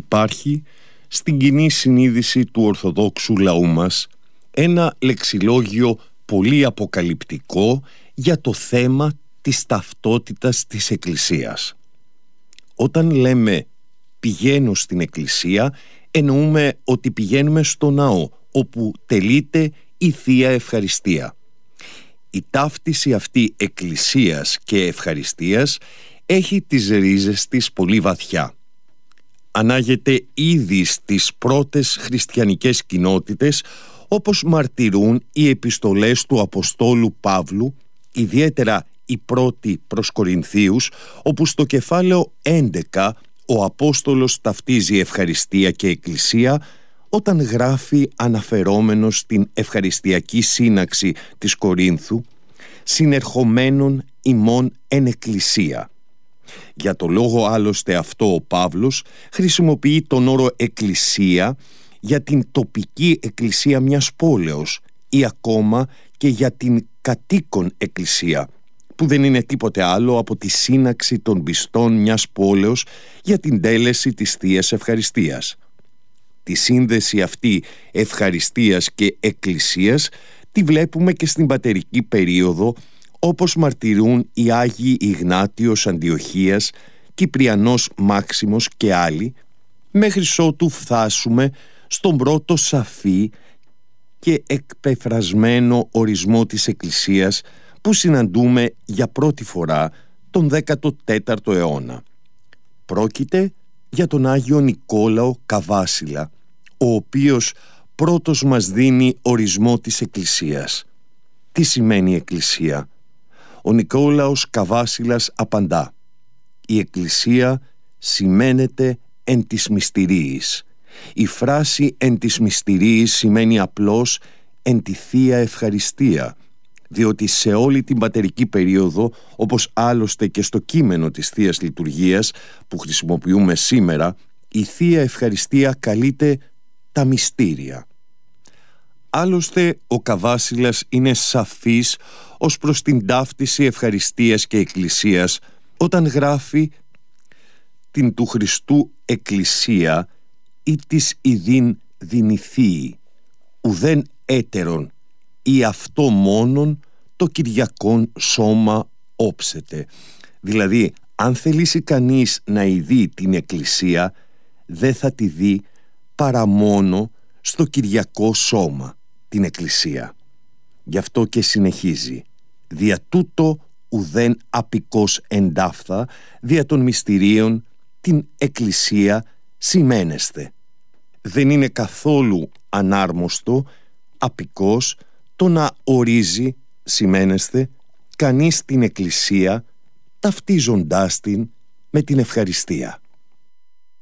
Υπάρχει στην κοινή συνείδηση του Ορθοδόξου λαού μας ένα λεξιλόγιο πολύ αποκαλυπτικό για το θέμα της ταυτότητας της Εκκλησίας. Όταν λέμε πηγαίνω στην Εκκλησία, εννοούμε ότι πηγαίνουμε στο ναό, όπου τελείται η Θεία Ευχαριστία. Η ταύτιση αυτή Εκκλησίας και Ευχαριστίας έχει τις ρίζες της πολύ βαθιά. Ανάγεται ήδη στις πρώτες χριστιανικές κοινότητες, όπως μαρτυρούν οι επιστολές του Αποστόλου Παύλου, ιδιαίτερα η πρώτη προς Κορινθίους, όπου στο κεφάλαιο 11 ο Απόστολος ταυτίζει ευχαριστία και εκκλησία όταν γράφει αναφερόμενος στην ευχαριστιακή σύναξη της Κορίνθου «Συνερχομένων ημών εν εκκλησία». Για το λόγο άλλωστε αυτό ο Παύλος χρησιμοποιεί τον όρο εκκλησία για την τοπική εκκλησία μιας πόλεως ή ακόμα και για την κατοίκον εκκλησία, που δεν είναι τίποτε άλλο από τη σύναξη των πιστών μιας πόλεως για την τέλεση της Θείας Ευχαριστίας. Τη σύνδεση αυτή ευχαριστίας και εκκλησίας τη βλέπουμε και στην πατερική περίοδο, όπως μαρτυρούν οι Άγιοι Ιγνάτιος Αντιοχίας, Κυπριανός Μάξιμος και άλλοι, μέχρι ότου φτάσουμε στον πρώτο σαφή και εκπεφρασμένο ορισμό της Εκκλησίας που συναντούμε για πρώτη φορά τον 14ο αιώνα. Πρόκειται για τον Άγιο Νικόλαο Καβάσιλα, ο οποίος πρώτος μας δίνει ορισμό της Εκκλησίας. Τι σημαίνει Εκκλησία? Ο Νικόλαος Καβάσιλας απαντά: η Εκκλησία σημαίνεται εν της μυστηρίης. Η φράση εν της μυστηρίης σημαίνει απλώς εν τη Θεία Ευχαριστία, διότι σε όλη την πατερική περίοδο, όπως άλλωστε και στο κείμενο της Θείας Λειτουργίας που χρησιμοποιούμε σήμερα, η Θεία Ευχαριστία καλείται τα μυστήρια. Άλλωστε ο Καβάσιλας είναι σαφής ως προς την ταύτιση ευχαριστίας και εκκλησίας όταν γράφει την του Χριστού Εκκλησία ή της ιδίν δυνηθείη, ουδέν έτερον ή αυτό μόνον το Κυριακόν σώμα όψεται. Δηλαδή, αν θελήσει κανείς να ειδεί την Εκκλησία, δεν θα τη δει παρά μόνο στο Κυριακό σώμα, την Εκκλησία. Γι' αυτό και συνεχίζει: δια τούτο ουδέν απικός εντάφθα, δια των μυστηρίων την Εκκλησία σημαίνεστε. Δεν είναι καθόλου ανάρμοστο, απικός, το να ορίζει, σημαίνεστε, κανείς την Εκκλησία ταυτίζοντάς την με την ευχαριστία.